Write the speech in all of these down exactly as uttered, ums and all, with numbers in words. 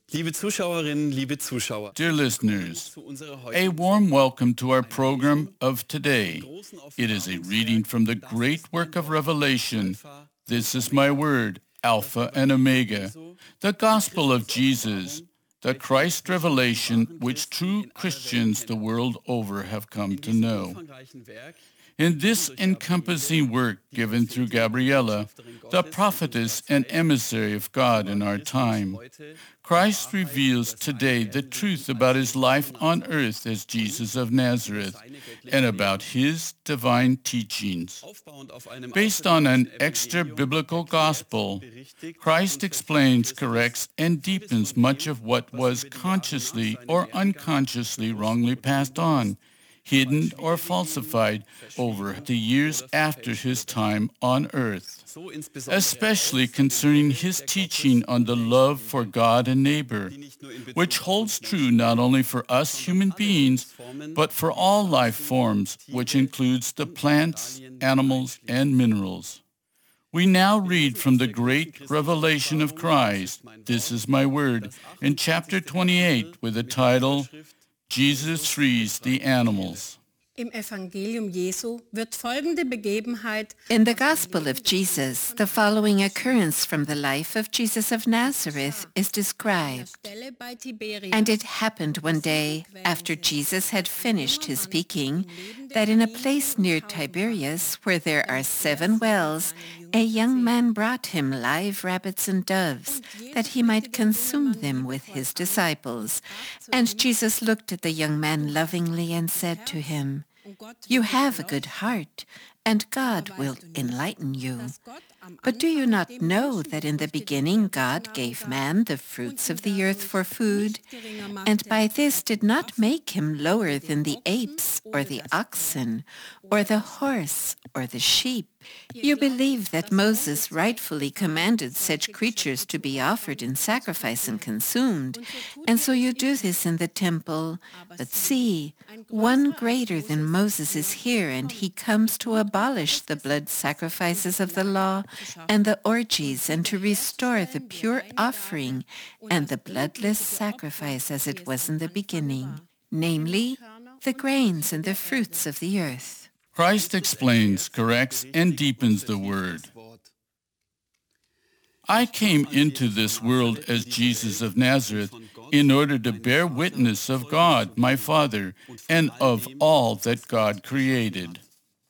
Liebe Zuschauerinnen, liebe Zuschauer, Dear listeners, a warm welcome to our program of today. It is a reading from the great work of Revelation. This is my word, Alpha and Omega, the gospel of Jesus, the Christ revelation which true Christians the world over have come to know. In this encompassing work given through Gabriella, the prophetess and emissary of God in our time, Christ reveals today the truth about his life on earth as Jesus of Nazareth and about his divine teachings. Based on an extra-biblical gospel, Christ explains, corrects, and deepens much of what was consciously or unconsciously wrongly passed on, hidden or falsified over the years after his time on earth, especially concerning his teaching on the love for God and neighbor, which holds true not only for us human beings, but for all life forms, which includes the plants, animals, and minerals. We now read from the great revelation of Christ, This is my word, in chapter twenty-eight with the title, Jesus frees the animals. Im Evangelium Jesu wird folgende Begebenheit In the Gospel of Jesus, the following occurrence from the life of Jesus of Nazareth is described. bei Tiberias. And it happened one day, after Jesus had finished his speaking, that in a place near Tiberias, where there are seven wells, a young man brought him live rabbits and doves, that he might consume them with his disciples. And Jesus looked at the young man lovingly and said to him, "You have a good heart, and God will enlighten you. But do you not know that in the beginning God gave man the fruits of the earth for food, and by this did not make him lower than the apes or the oxen, or the horse or the sheep? You believe that Moses rightfully commanded such creatures to be offered in sacrifice and consumed, and so you do this in the temple. But see, one greater than Moses is here, and he comes to abolish the blood sacrifices of the law and the orgies, and to restore the pure offering and the bloodless sacrifice as it was in the beginning, namely, the grains and the fruits of the earth." Christ explains, corrects, and deepens the word. I came into this world as Jesus of Nazareth in order to bear witness of God, my Father, and of all that God created.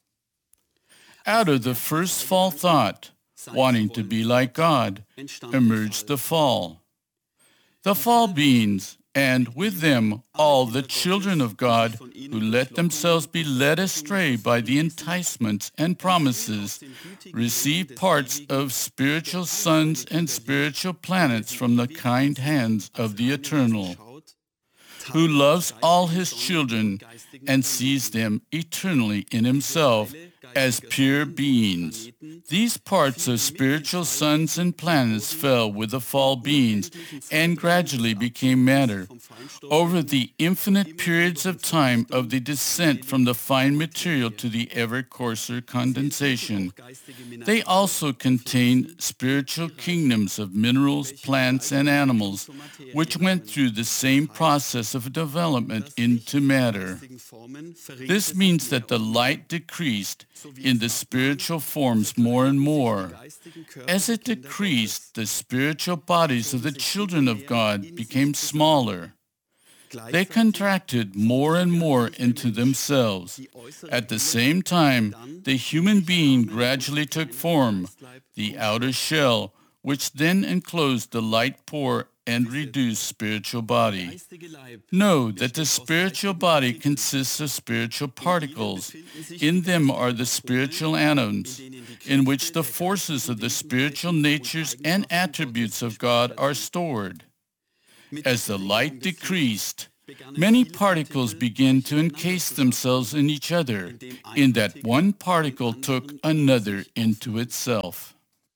Out of the first fall thought, wanting to be like God, emerged the fall. The fall beings, and with them all the children of God who let themselves be led astray by the enticements and promises, receive parts of spiritual suns and spiritual planets from the kind hands of the Eternal, who loves all his children and sees them eternally in himself as pure beings. These parts of spiritual suns and planets fell with the fall beings and gradually became matter. Over the infinite periods of time of the descent from the fine material to the ever coarser condensation, they also contain spiritual kingdoms of minerals, plants, and animals, which went through the same process of development into matter. This means that the light decreased in the spiritual forms more and more. As it decreased, the spiritual bodies of the children of God became smaller. They contracted more and more into themselves. At the same time, the human being gradually took form, the outer shell, which then enclosed the light pore and reduced spiritual body. Know that the spiritual body consists of spiritual particles. In them are the spiritual atoms, in which the forces of the spiritual natures and attributes of God are stored. As the light decreased, many particles began to encase themselves in each other, in that one particle took another into itself.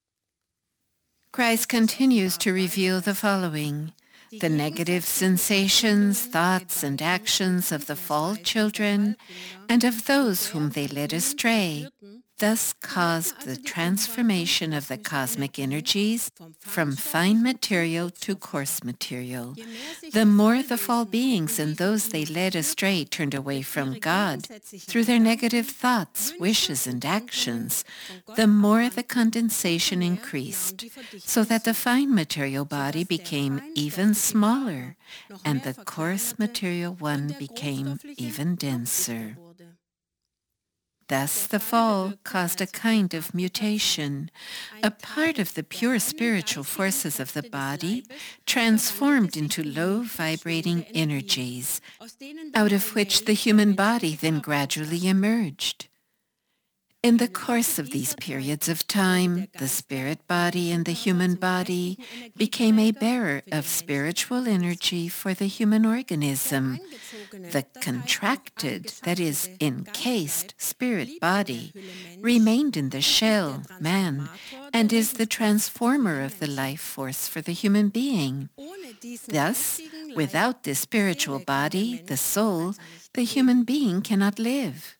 Christ continues to reveal the following: the negative sensations, thoughts, and actions of the fall children and of those whom they led astray, thus caused the transformation of the cosmic energies from fine material to coarse material. The more the fall beings and those they led astray turned away from God through their negative thoughts, wishes, and actions, the more the condensation increased, so that the fine material body became even smaller, and the coarse material one became even denser. Thus the fall caused a kind of mutation. A part of the pure spiritual forces of the body transformed into low vibrating energies, out of which the human body then gradually emerged. In the course of these periods of time, the spirit body and the human body became a bearer of spiritual energy for the human organism. The contracted, that is, encased spirit body remained in the shell, man, and is the transformer of the life force for the human being. Thus, without this spiritual body, the soul, the human being cannot live.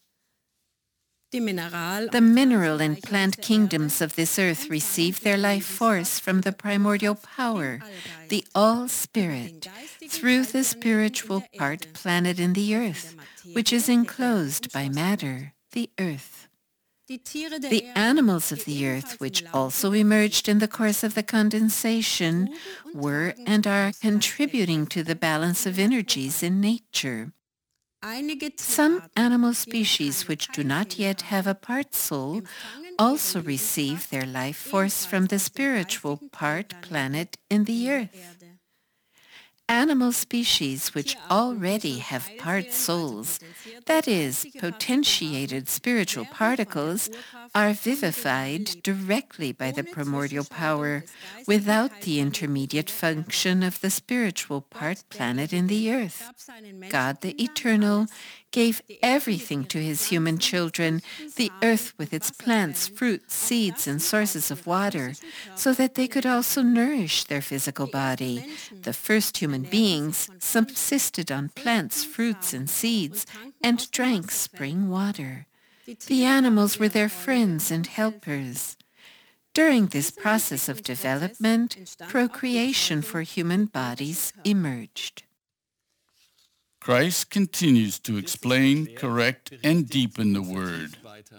The mineral and plant kingdoms of this earth receive their life force from the primordial power, the All-Spirit, through the spiritual part planet in the earth, which is enclosed by matter, the earth. The animals of the earth, which also emerged in the course of the condensation, were and are contributing to the balance of energies in nature. Some animal species which do not yet have a part soul also receive their life force from the spiritual part planet in the earth. Animal species which already have part souls, that is, potentiated spiritual particles, are vivified directly by the primordial power, without the intermediate function of the spiritual part planet in the earth. God the Eternal gave everything to his human children, the earth with its plants, fruits, seeds, and sources of water, so that they could also nourish their physical body. The first human beings subsisted on plants, fruits, and seeds, and drank spring water. The animals were their friends and helpers. During this process of development, procreation for human bodies emerged. Christ continues to explain, correct, and deepen the Word.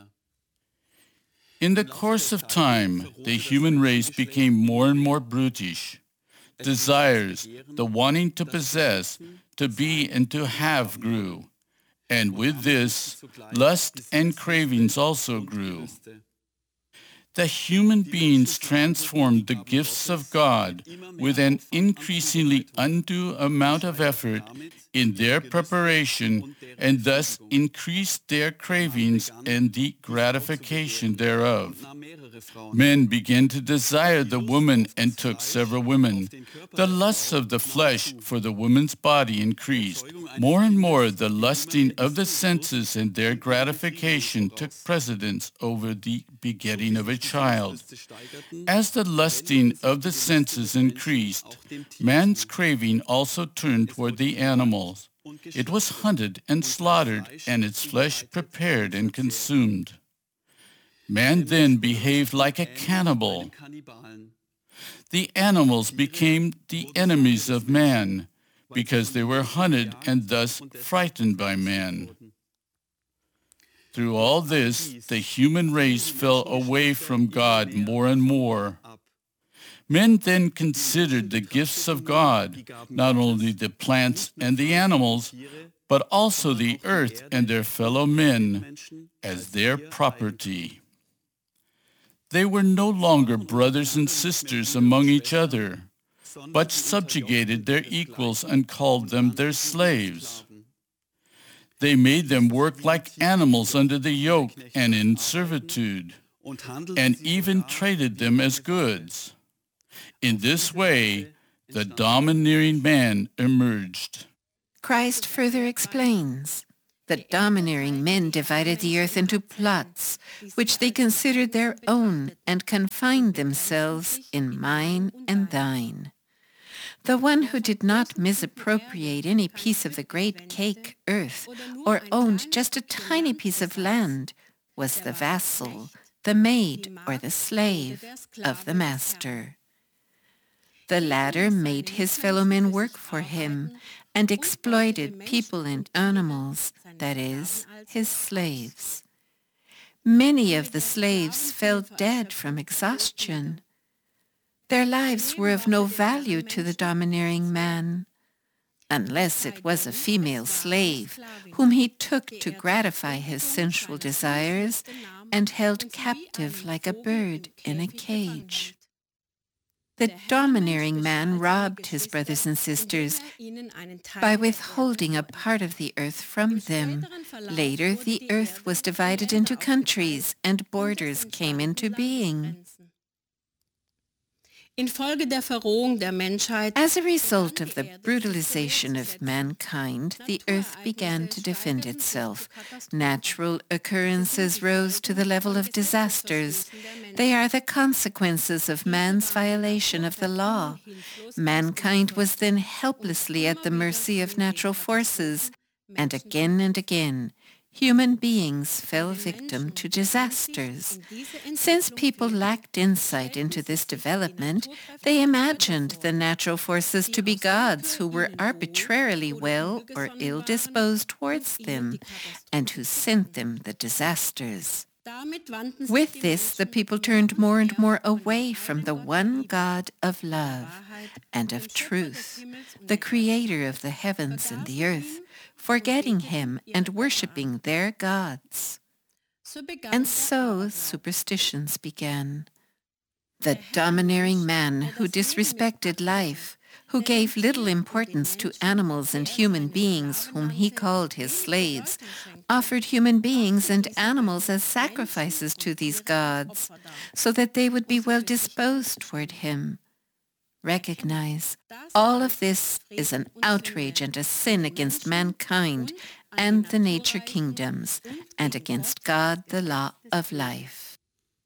In the course of time, the human race became more and more brutish. Desires, the wanting to possess, to be, and to have grew. And with this, lust and cravings also grew. The human beings transformed the gifts of God with an increasingly undue amount of effort in their preparation, and thus increased their cravings and the gratification thereof. Men began to desire the woman and took several women. The lusts of the flesh for the woman's body increased. More and more the lusting of the senses and their gratification took precedence over the begetting of a child. As the lusting of the senses increased, man's craving also turned toward the animals. It was hunted and slaughtered, and its flesh prepared and consumed. Man then behaved like a cannibal. The animals became the enemies of man, because they were hunted and thus frightened by man. Through all this, the human race fell away from God more and more. Men then considered the gifts of God, not only the plants and the animals, but also the earth and their fellow men, as their property. They were no longer brothers and sisters among each other, but subjugated their equals and called them their slaves. They made them work like animals under the yoke and in servitude, and even traded them as goods. In this way, the domineering man emerged. Christ further explains that domineering men divided the earth into plots, which they considered their own and confined themselves in mine and thine. The one who did not misappropriate any piece of the great cake, earth, or owned just a tiny piece of land, was the vassal, the maid or the slave of the master. The latter made his fellow men work for him and exploited people and animals, that is, his slaves. Many of the slaves fell dead from exhaustion. Their lives were of no value to the domineering man, unless it was a female slave whom he took to gratify his sensual desires and held captive like a bird in a cage. The domineering man robbed his brothers and sisters by withholding a part of the earth from them. Later, the earth was divided into countries and borders came into being. As a result of the brutalization of mankind, the earth began to defend itself. Natural occurrences rose to the level of disasters. They are the consequences of man's violation of the law. Mankind was then helplessly at the mercy of natural forces, and again and again, human beings fell victim to disasters. Since people lacked insight into this development, they imagined the natural forces to be gods who were arbitrarily well or ill-disposed towards them, and who sent them the disasters. With this, the people turned more and more away from the one God of love and of truth, the creator of the heavens and the earth, forgetting him and worshipping their gods. And so superstitions began. The domineering man who disrespected life, who gave little importance to animals and human beings whom he called his slaves, offered human beings and animals as sacrifices to these gods, so that they would be well disposed toward him. Recognize, all of this is an outrage and a sin against mankind and the nature kingdoms, and against God, the law of life.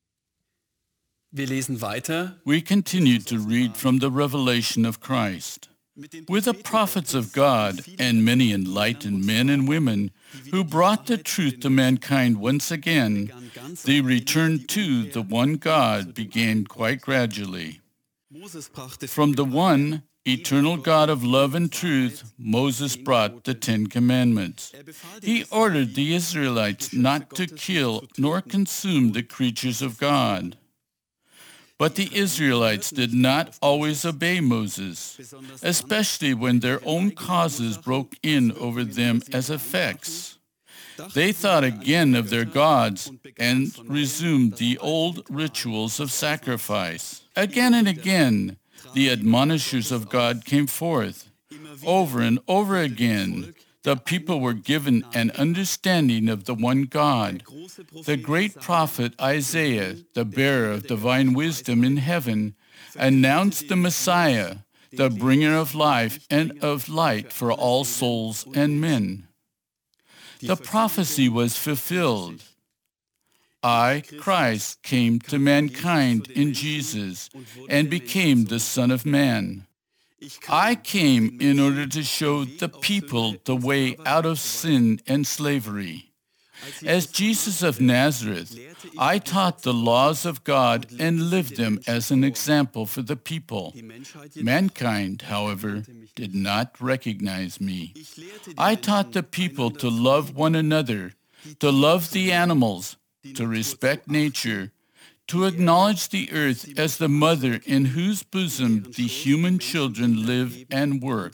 Wir lesen weiter. We continue to read from the revelation of Christ. With the prophets of God and many enlightened men and women who brought the truth to mankind once again, the return to the one God began quite gradually. From the one eternal God of love and truth, Moses brought the Ten Commandments. He ordered the Israelites not to kill nor consume the creatures of God. But the Israelites did not always obey Moses, especially when their own causes broke in over them as effects. They thought again of their gods and resumed the old rituals of sacrifice. Again and again, the admonishers of God came forth. Over and over again, the people were given an understanding of the one God. The great prophet Isaiah, the bearer of divine wisdom in heaven, announced the Messiah, the bringer of life and of light for all souls and men. The prophecy was fulfilled. I, Christ, came to mankind in Jesus and became the Son of Man. I came in order to show the people the way out of sin and slavery. As Jesus of Nazareth, I taught the laws of God and lived them as an example for the people. Mankind, however, did not recognize me. I taught the people to love one another, to love the animals, to respect nature, to acknowledge the earth as the mother in whose bosom the human children live and work.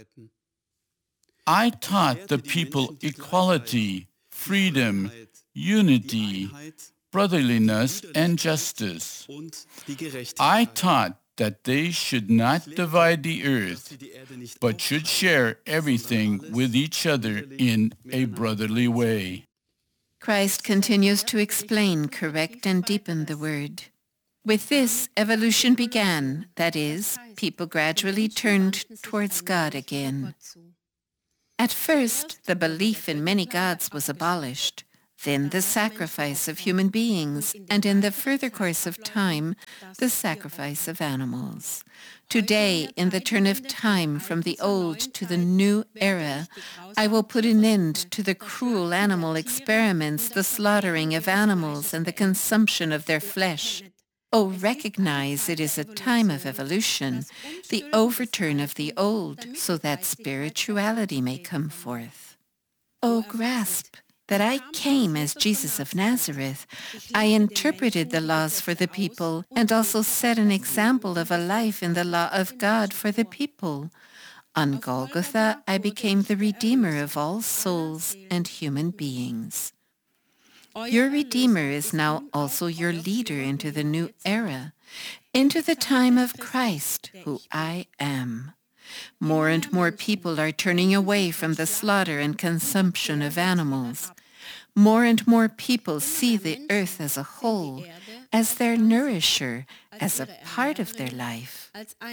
I taught the people equality, freedom, unity, brotherliness, and justice. I taught that they should not divide the earth, but should share everything with each other in a brotherly way. Christ continues to explain, correct, and deepen the word. With this, evolution began, that is, people gradually turned towards God again. At first, the belief in many gods was abolished. then the sacrifice of human beings, and in the further course of time, the sacrifice of animals. Today, in the turn of time from the old to the new era, I will put an end to the cruel animal experiments, the slaughtering of animals, and the consumption of their flesh. Oh, recognize it is a time of evolution, the overturn of the old, so that spirituality may come forth. Oh, grasp that I came as Jesus of Nazareth. I interpreted the laws for the people and also set an example of a life in the law of God for the people. On Golgotha, I became the Redeemer of all souls and human beings. Your Redeemer is now also your leader into the new era, into the time of Christ, who I am. More and more people are turning away from the slaughter and consumption of animals. More and more people see the earth as a whole, as their nourisher, as a part of their life.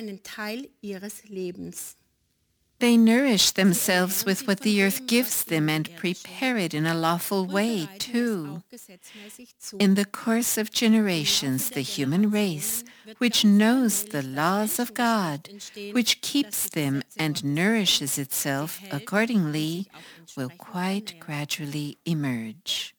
They nourish themselves with what the earth gives them and prepare it in a lawful way, too. In the course of generations, the human race, which knows the laws of God, which keeps them and nourishes itself accordingly, will quite gradually emerge.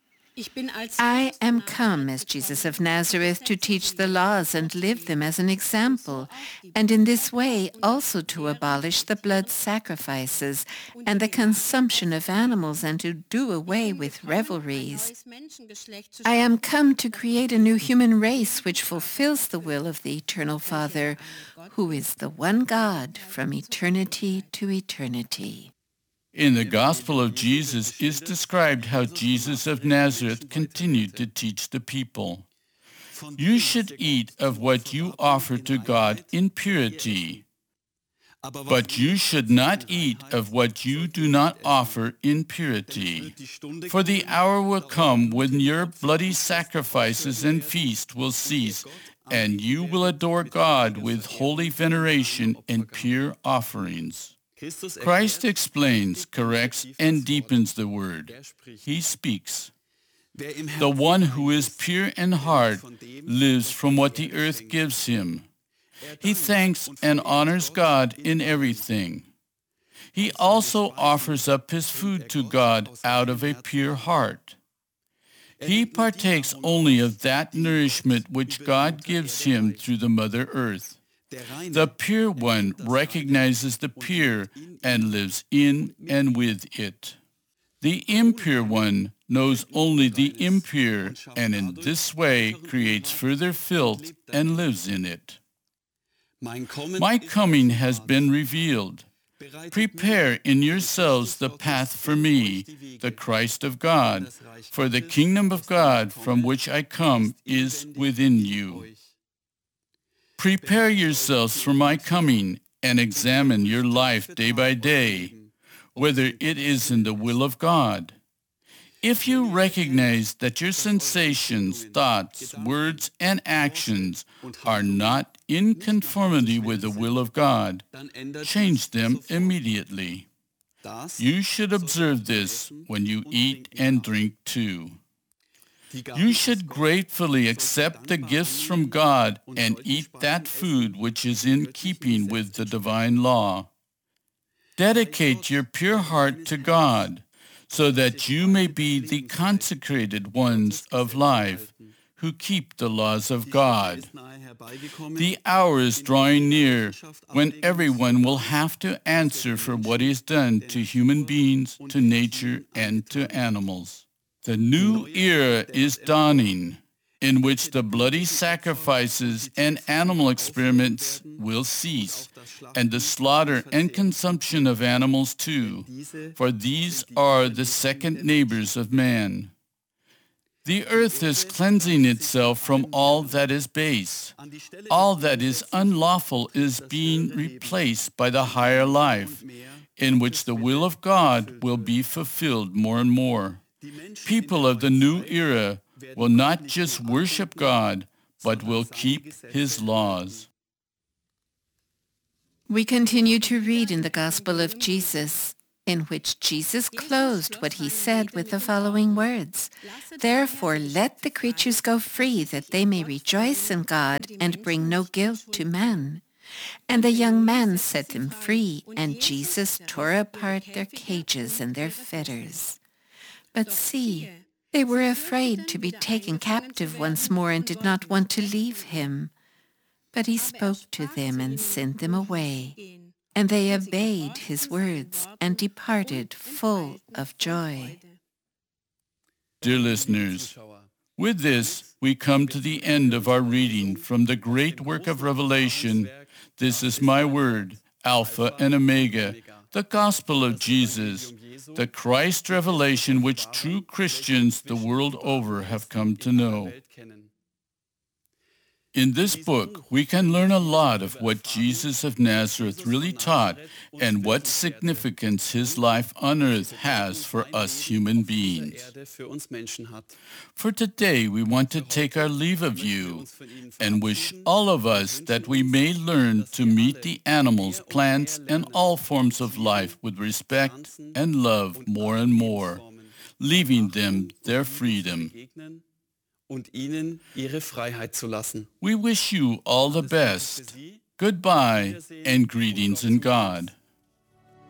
I am come as Jesus of Nazareth to teach the laws and live them as an example, and in this way also to abolish the blood sacrifices and the consumption of animals and to do away with revelries. I am come to create a new human race which fulfills the will of the Eternal Father, who is the one God from eternity to eternity. In the Gospel of Jesus is described how Jesus of Nazareth continued to teach the people. You should eat of what you offer to God in purity, but you should not eat of what you do not offer in purity. For the hour will come when your bloody sacrifices and feast will cease, and you will adore God with holy veneration and pure offerings. Christ explains, corrects, and deepens the word. He speaks. The one who is pure in heart lives from what the earth gives him. He thanks and honors God in everything. He also offers up his food to God out of a pure heart. He partakes only of that nourishment which God gives him through the Mother Earth. The pure one recognizes the pure and lives in and with it. The impure one knows only the impure and in this way creates further filth and lives in it. My coming has been revealed. Prepare in yourselves the path for me, the Christ of God, for the kingdom of God from which I come is within you. Prepare yourselves for my coming and examine your life day by day, whether it is in the will of God. If you recognize that your sensations, thoughts, words, and actions are not in conformity with the will of God, change them immediately. You should observe this when you eat and drink too. You should gratefully accept the gifts from God and eat that food which is in keeping with the divine law. Dedicate your pure heart to God, so that you may be the consecrated ones of life, who keep the laws of God. The hour is drawing near when everyone will have to answer for what is done to human beings, to nature, and to animals. The new era is dawning, in which the bloody sacrifices and animal experiments will cease, and the slaughter and consumption of animals too, for these are the second neighbors of man. The earth is cleansing itself from all that is base. All that is unlawful is being replaced by the higher life, in which the will of God will be fulfilled more and more. People of the new era will not just worship God, but will keep his laws. We continue to read in the Gospel of Jesus. in which Jesus closed what he said with the following words, "Therefore let the creatures go free, that they may rejoice in God and bring no guilt to man." And the young man set them free, and Jesus tore apart their cages and their fetters. But see, they were afraid to be taken captive once more and did not want to leave him. But he spoke to them and sent them away. And they obeyed his words and departed full of joy. Dear listeners, with this, we come to the end of our reading from the great work of Revelation. This is my word, Alpha and Omega, the gospel of Jesus, the Christ revelation which true Christians the world over have come to know. In this book, we can learn a lot of what Jesus of Nazareth really taught and what significance his life on earth has for us human beings. For today, we want to take our leave of you and wish all of us that we may learn to meet the animals, plants, and all forms of life with respect and love more and more, leaving them their freedom. Und ihnen ihre Freiheit zu lassen. We wish you all the best. Goodbye and greetings in God.